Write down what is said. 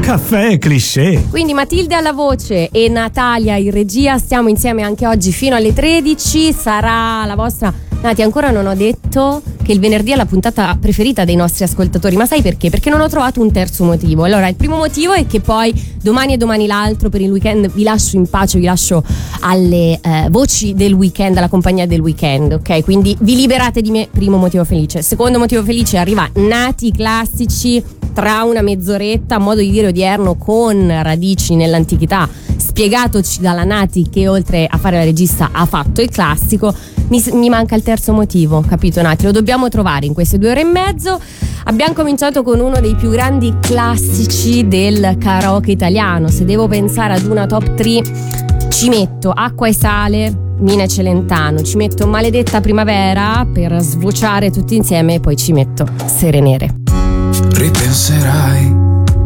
Caffè cliché. Quindi Matilde alla voce e Natalia in regia, stiamo insieme anche oggi fino alle 13. Sarà la vostra... Nati, ancora non ho detto che il venerdì è la puntata preferita dei nostri ascoltatori, ma sai perché? Perché non ho trovato un terzo motivo. Allora, il primo motivo è che poi domani e domani l'altro per il weekend vi lascio in pace, vi lascio alle voci del weekend, alla compagnia del weekend, ok? Quindi vi liberate di me, primo motivo felice. Secondo motivo felice, arriva Nati Classici tra una mezz'oretta, a modo di dire odierno, con radici nell'antichità, spiegatoci dalla Nati che oltre a fare la regista ha fatto il classico. Mi manca il terzo motivo, capito Nati? Lo dobbiamo trovare in queste 2 ore e mezzo. Abbiamo cominciato con uno dei più grandi classici del karaoke italiano. Se devo pensare ad una top 3 ci metto Acqua e Sale, Mina e Celentano, ci metto Maledetta Primavera per svociare tutti insieme e poi ci metto Sere Nere. Ripenserai